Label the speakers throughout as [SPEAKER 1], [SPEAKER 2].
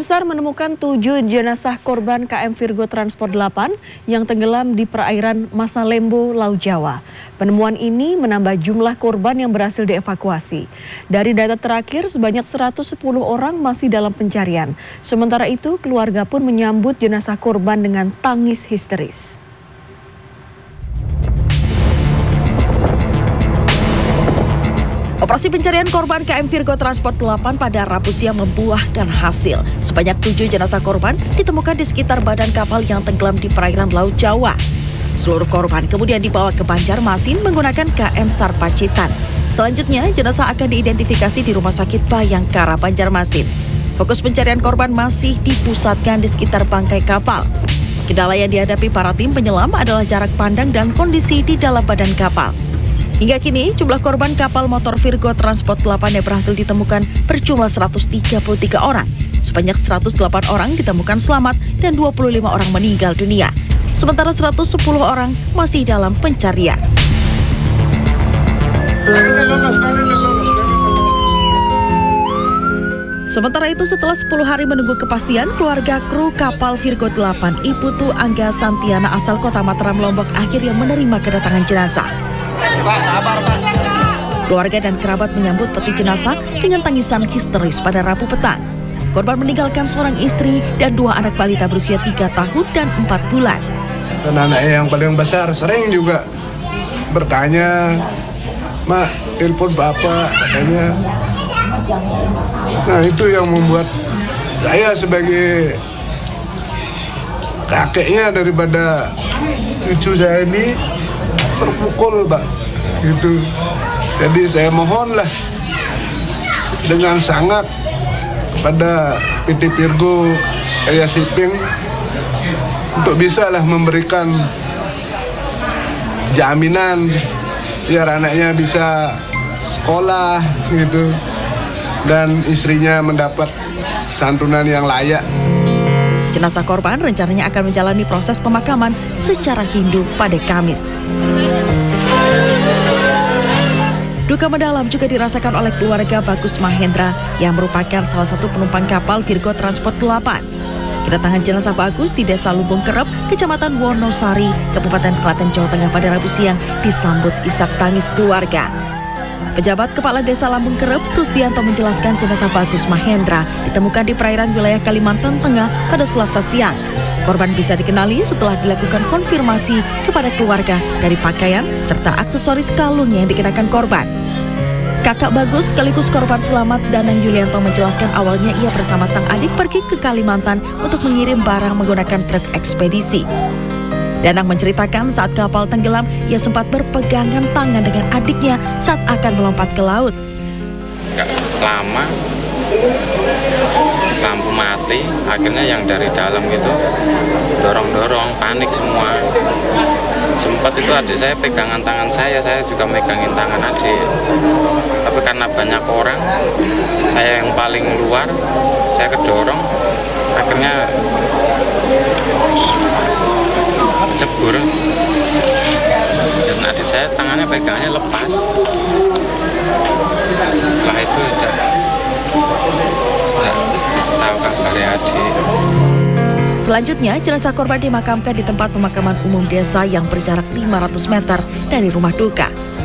[SPEAKER 1] Tim SAR menemukan 7 jenazah korban KM Virgo Transport 8 yang tenggelam di perairan Masalembo, Laut Jawa. Penemuan ini menambah jumlah korban yang berhasil dievakuasi. Dari data terakhir, sebanyak 110 orang masih dalam pencarian. Sementara itu, keluarga pun menyambut jenazah korban dengan tangis histeris.
[SPEAKER 2] Operasi pencarian korban KM Virgo Transport 8 pada Rabu siang membuahkan hasil. Sebanyak 7 jenazah korban ditemukan di sekitar badan kapal yang tenggelam di perairan Laut Jawa. Seluruh korban kemudian dibawa ke Banjarmasin menggunakan KM SAR Pacitan. Selanjutnya, jenazah akan diidentifikasi di Rumah Sakit Bayangkara, Banjarmasin. Fokus pencarian korban masih dipusatkan di sekitar bangkai kapal. Kendala yang dihadapi para tim penyelam adalah jarak pandang dan kondisi di dalam badan kapal. Hingga kini, jumlah korban kapal motor Virgo Transport 8 yang berhasil ditemukan berjumlah 133 orang. Sebanyak 108 orang ditemukan selamat dan 25 orang meninggal dunia. Sementara 110 orang masih dalam pencarian. Sementara itu, setelah 10 hari menunggu kepastian, keluarga kru kapal Virgo 8 Iputu Angga Santiana asal kota Mataram, Lombok akhirnya menerima kedatangan jenazah.
[SPEAKER 3] Pak, sabar, Pak.
[SPEAKER 2] Keluarga dan kerabat menyambut peti jenazah dengan tangisan histeris pada Rabu petang. Korban meninggalkan seorang istri dan 2 anak balita berusia 3 tahun dan 4 bulan.
[SPEAKER 4] Dan anaknya yang paling besar sering juga bertanya, "Mak, telepon Bapak," katanya. Nah, itu yang membuat saya sebagai kakeknya daripada cucu saya ini terpukul, Pak, gitu. Jadi saya mohonlah dengan sangat pada PT Virgo Area Shipping untuk bisalah memberikan jaminan biar anaknya bisa sekolah gitu dan istrinya mendapat santunan yang layak.
[SPEAKER 2] Jenazah korban rencananya akan menjalani proses pemakaman secara Hindu pada Kamis. Duka mendalam juga dirasakan oleh keluarga Bagus Mahendra yang merupakan salah satu penumpang kapal Virgo Transport 8. Kedatangan jenazah Bagus di Desa Lumbung Kerep, Kecamatan Wonosari, Kabupaten Klaten, Jawa Tengah pada Rabu siang disambut isak tangis keluarga. Pejabat Kepala Desa Lambung Kerep, Rusdianto menjelaskan jenazah Bagus Mahendra ditemukan di perairan wilayah Kalimantan Tengah pada Selasa siang. Korban bisa dikenali setelah dilakukan konfirmasi kepada keluarga dari pakaian serta aksesoris kalung yang dikenakan korban. Kakak Bagus sekaligus korban selamat, Danang Yulianto, menjelaskan awalnya ia bersama sang adik pergi ke Kalimantan untuk mengirim barang menggunakan truk ekspedisi. Danang menceritakan saat kapal tenggelam, ia sempat berpegangan tangan dengan adiknya saat akan melompat ke laut.
[SPEAKER 5] Gak lama, lampu mati, akhirnya yang dari dalam gitu dorong-dorong, panik semua. Sempat itu adik saya pegangan tangan saya juga megangin tangan adik. Tapi karena banyak orang, saya yang paling luar, saya kedorong, akhirnya cebur. Dan adik saya tangannya pegangannya lepas. Setelah itu udah tahu kabarnya adik.
[SPEAKER 2] Selanjutnya, jenazah korban dimakamkan di tempat pemakaman umum desa yang berjarak 500 meter dari rumah duka.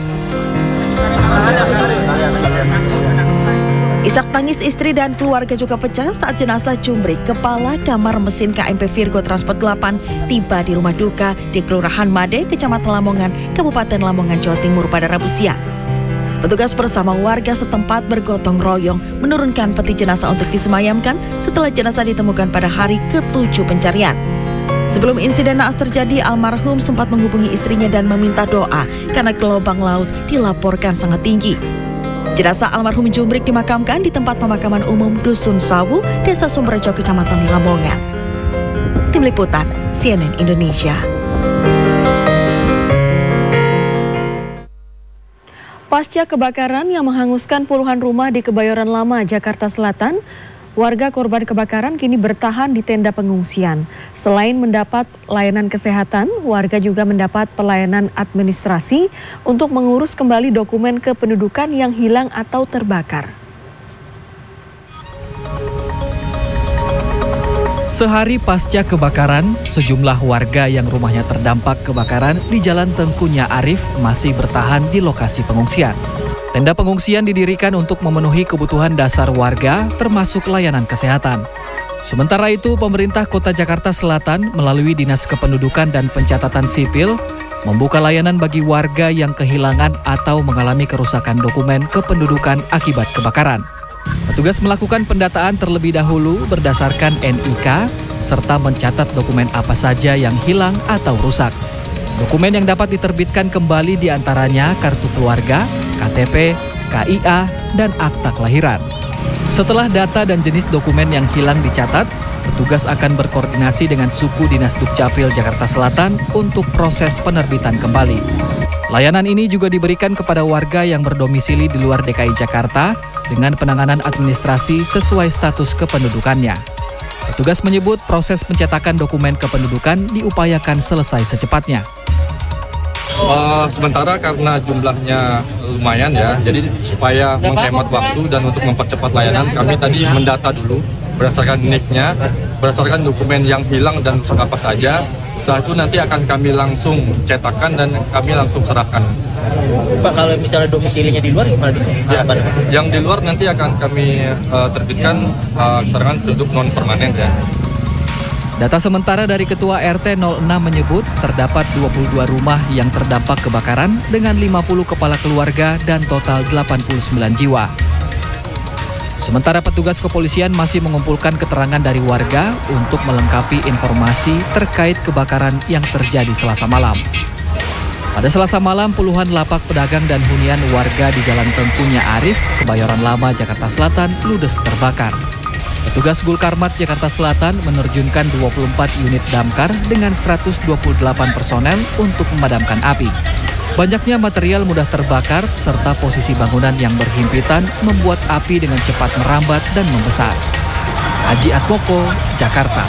[SPEAKER 2] Isak tangis istri dan keluarga juga pecah saat jenazah Jumbrik, kepala kamar mesin KMP Virgo Transport 8, tiba di rumah duka di Kelurahan Made, Kecamatan Lamongan, Kabupaten Lamongan, Jawa Timur pada Rabu siang. Petugas bersama warga setempat bergotong royong menurunkan peti jenazah untuk disemayamkan setelah jenazah ditemukan pada hari ke-7 pencarian. Sebelum insiden naas terjadi, almarhum sempat menghubungi istrinya dan meminta doa karena gelombang laut dilaporkan sangat tinggi. Jenazah almarhum Jumbrik dimakamkan di tempat pemakaman umum Dusun Sawu, Desa Sumberjo, Kecamatan Lamongan. Tim Liputan, CNN Indonesia.
[SPEAKER 1] Pasca kebakaran yang menghanguskan puluhan rumah di Kebayoran Lama, Jakarta Selatan, warga korban kebakaran kini bertahan di tenda pengungsian. Selain mendapat layanan kesehatan, warga juga mendapat pelayanan administrasi untuk mengurus kembali dokumen kependudukan yang hilang atau terbakar.
[SPEAKER 6] Sehari pasca kebakaran, sejumlah warga yang rumahnya terdampak kebakaran di Jalan Tengku Nya Arif masih bertahan di lokasi pengungsian. Tenda pengungsian didirikan untuk memenuhi kebutuhan dasar warga, termasuk layanan kesehatan. Sementara itu, pemerintah Kota Jakarta Selatan melalui Dinas Kependudukan dan Pencatatan Sipil membuka layanan bagi warga yang kehilangan atau mengalami kerusakan dokumen kependudukan akibat kebakaran. Petugas melakukan pendataan terlebih dahulu berdasarkan NIK serta mencatat dokumen apa saja yang hilang atau rusak. Dokumen yang dapat diterbitkan kembali diantaranya kartu keluarga, KTP, KIA, dan akta kelahiran. Setelah data dan jenis dokumen yang hilang dicatat, petugas akan berkoordinasi dengan suku Dinas Dukcapil Jakarta Selatan untuk proses penerbitan kembali. Layanan ini juga diberikan kepada warga yang berdomisili di luar DKI Jakarta dengan penanganan administrasi sesuai status kependudukannya. Petugas menyebut proses pencetakan dokumen kependudukan diupayakan selesai secepatnya.
[SPEAKER 7] Sementara karena jumlahnya lumayan ya, jadi supaya menghemat waktu dan untuk mempercepat layanan, kami tadi mendata dulu berdasarkan NIK-nya, berdasarkan dokumen yang hilang dan rusak apa saja. Setelah itu nanti akan kami langsung cetakan dan kami langsung serahkan.
[SPEAKER 8] Pak, kalau misalnya domisilinya di luar gimana?
[SPEAKER 7] Ya, yang di luar nanti akan kami terbitkan keterangan penduduk non permanen ya.
[SPEAKER 6] Data sementara dari Ketua RT 06 menyebut terdapat 22 rumah yang terdampak kebakaran dengan 50 kepala keluarga dan total 89 jiwa. Sementara petugas kepolisian masih mengumpulkan keterangan dari warga untuk melengkapi informasi terkait kebakaran yang terjadi Selasa malam. Pada Selasa malam, puluhan lapak pedagang dan hunian warga di Jalan Tengku Nya Arif, Kebayoran Lama, Jakarta Selatan, ludes terbakar. Petugas Gulkarmat Jakarta Selatan menerjunkan 24 unit damkar dengan 128 personel untuk memadamkan api. Banyaknya material mudah terbakar serta posisi bangunan yang berhimpitan membuat api dengan cepat merambat dan membesar. Haji Atmoko, Jakarta.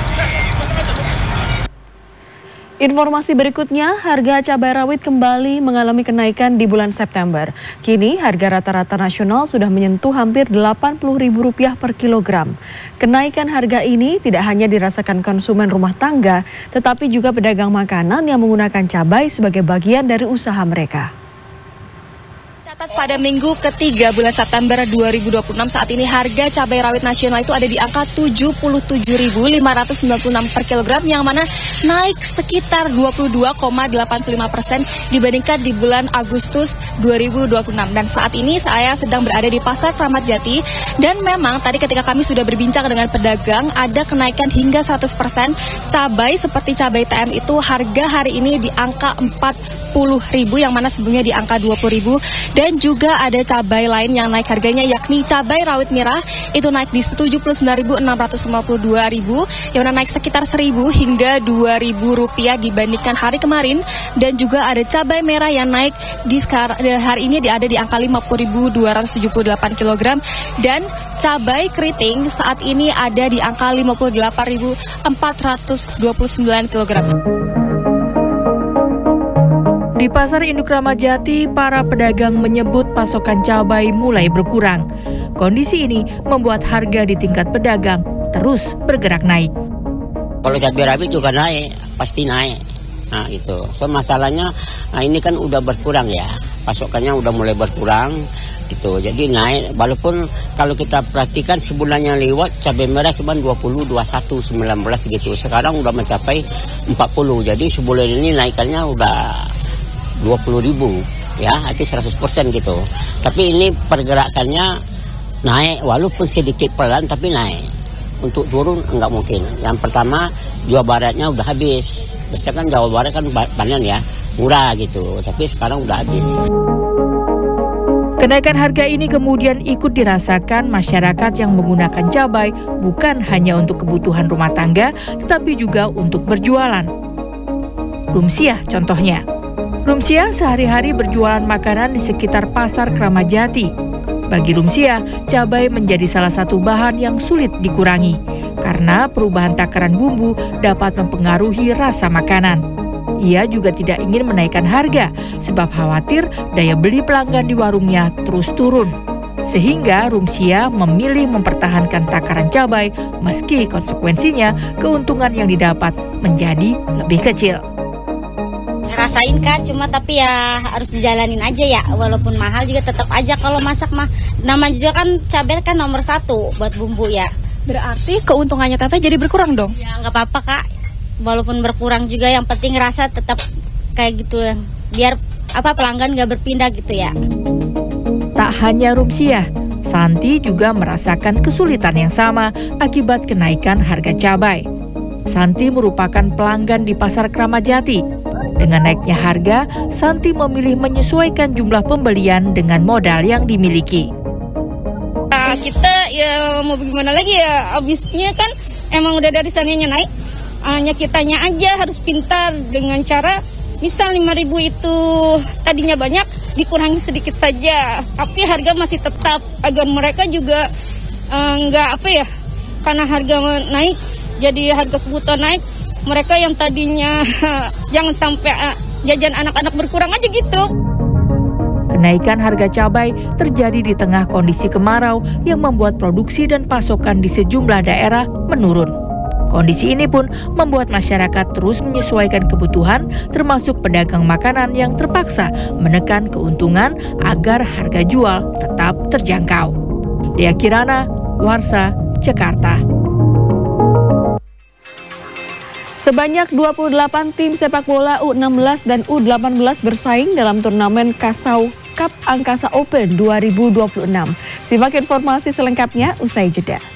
[SPEAKER 1] Informasi berikutnya, harga cabai rawit kembali mengalami kenaikan di bulan September. Kini harga rata-rata nasional sudah menyentuh hampir Rp80.000 per kilogram. Kenaikan harga ini tidak hanya dirasakan konsumen rumah tangga, tetapi juga pedagang makanan yang menggunakan cabai sebagai bagian dari usaha mereka.
[SPEAKER 9] Pada minggu ketiga bulan September 2026 saat ini harga cabai rawit nasional itu ada di angka Rp77.596 per kilogram yang mana naik sekitar 22,85% dibandingkan di bulan Agustus 2026. Dan saat ini saya sedang berada di Pasar Kramat Jati dan memang tadi ketika kami sudah berbincang dengan pedagang ada kenaikan hingga 100%. Cabai seperti cabai TM itu harga hari ini di angka Rp40.000 yang mana sebelumnya di angka Rp20.000. Dan juga ada cabai lain yang naik harganya yakni cabai rawit merah itu naik di Rp79.652 yang mana naik sekitar Rp1.000 hingga Rp2.000 dibandingkan hari kemarin. Dan juga ada cabai merah yang naik di hari ini ada di angka 50.278 kg dan cabai keriting saat ini ada di angka 58.429 kg.
[SPEAKER 2] Di Pasar Induk Kramat Jati, para pedagang menyebut pasokan cabai mulai berkurang. Kondisi ini membuat harga di tingkat pedagang terus bergerak naik.
[SPEAKER 8] Kalau cabai rawit juga naik, pasti naik. Nah itu. So masalahnya, ini kan udah berkurang ya, pasokannya udah mulai berkurang. Gitu. Jadi naik, walaupun kalau kita perhatikan sebulan yang lewat cabai merah cuma 20, 21, 19 gitu. Sekarang udah mencapai 40. Jadi sebulan ini naikannya udah 20.000 ya, arti 100% gitu. Tapi ini pergerakannya naik walaupun sedikit pelan tapi naik. Untuk turun enggak mungkin. Yang pertama Jawa Baratnya udah habis. Biasanya kan Jawa Barat kan panen ya, murah gitu. Tapi sekarang udah habis.
[SPEAKER 2] Kenaikan harga ini kemudian ikut dirasakan masyarakat yang menggunakan cabai bukan hanya untuk kebutuhan rumah tangga, tetapi juga untuk berjualan. Rumsiah contohnya. Rumsiah sehari-hari berjualan makanan di sekitar Pasar Kramat Jati. Bagi Rumsiah, cabai menjadi salah satu bahan yang sulit dikurangi karena perubahan takaran bumbu dapat mempengaruhi rasa makanan. Ia juga tidak ingin menaikkan harga sebab khawatir daya beli pelanggan di warungnya terus turun. Sehingga Rumsia memilih mempertahankan takaran cabai meski konsekuensinya keuntungan yang didapat menjadi lebih kecil.
[SPEAKER 10] Ngerasain Kak, cuma tapi ya harus dijalanin aja ya, walaupun mahal juga tetap aja kalau masak mah. Namanya juga kan cabai kan nomor 1 buat bumbu ya.
[SPEAKER 9] Berarti keuntungannya Teteh jadi berkurang dong?
[SPEAKER 10] Ya nggak apa-apa Kak, walaupun berkurang juga yang penting rasa tetap kayak gitu, biar pelanggan nggak berpindah gitu ya.
[SPEAKER 2] Tak hanya Rumsia, Santi juga merasakan kesulitan yang sama akibat kenaikan harga cabai. Santi merupakan pelanggan di Pasar Kramat Jati. Dengan naiknya harga, Santi memilih menyesuaikan jumlah pembelian dengan modal yang dimiliki.
[SPEAKER 11] Nah, kita ya mau bagaimana lagi ya, abisnya kan emang udah dari sananya naik. Hanya kitanya aja harus pintar dengan cara misal 5.000 itu tadinya banyak, dikurangi sedikit saja, tapi harga masih tetap agar mereka juga karena harga naik, jadi harga kebutuhan naik, mereka yang tadinya jangan sampai jajan anak-anak berkurang aja gitu.
[SPEAKER 2] Kenaikan harga cabai terjadi di tengah kondisi kemarau yang membuat produksi dan pasokan di sejumlah daerah menurun. Kondisi ini pun membuat masyarakat terus menyesuaikan kebutuhan, termasuk pedagang makanan yang terpaksa menekan keuntungan agar harga jual tetap terjangkau. Dea Kirana, Warsa, Jakarta.
[SPEAKER 1] Sebanyak 28 tim sepak bola U16 dan U18 bersaing dalam turnamen Kasau Cup Angkasa Open 2026. Simak informasi selengkapnya usai jeda.